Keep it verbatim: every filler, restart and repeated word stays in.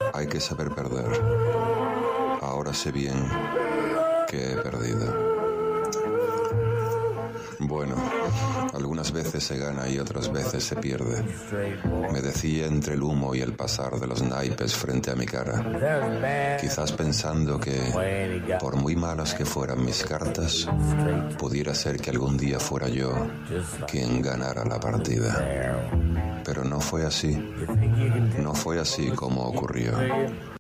Hay que saber perder. Ahora sé bien que he perdido. Bueno, algunas veces se gana y otras veces se pierde. Me decía entre el humo y el pasar de los naipes frente a mi cara, quizás pensando que, por muy malas que fueran mis cartas, pudiera ser que algún día fuera yo quien ganara la partida. Pero no fue así. No fue así como ocurrió.